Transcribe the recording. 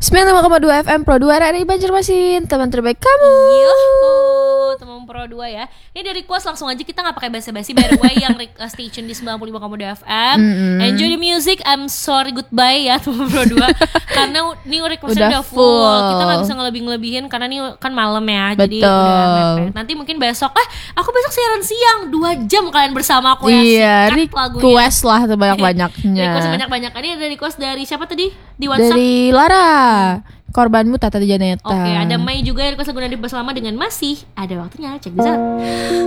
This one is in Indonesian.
95,2 FM Pro 2 RRI Banjarmasin, teman terbaik kamu. Yuhu, teman Pro 2 ya. Ini dari request langsung aja, kita gak pakai basa-basi. By the way yang stay tune di 95,2 FM. Enjoy the music, I'm sorry goodbye ya teman Pro 2. Karena ini requestnya udah full. Kita gak bisa ngelebihin karena ini kan malam ya. Jadi udah mepet. Nanti mungkin besok, aku besok siaran siang 2 jam kalian bersama aku ya. Iya, request lah sebanyak-banyaknya. Request sebanyak-banyak. Ini ada request dari siapa tadi di WhatsApp? Dari Lara, korbanmu Tata Janeta. Oke, ada Mei juga yang request lagu Nadif Bersama dengan Masih Ada Waktunya. Cek di sana.